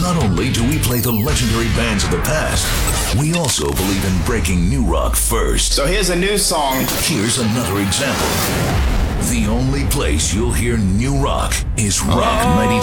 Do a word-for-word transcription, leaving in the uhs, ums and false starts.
Not only do we play the legendary bands of the past, we also believe in breaking new rock first. So here's a new song. Here's another example. The only place you'll hear new rock is Rock ninety-two.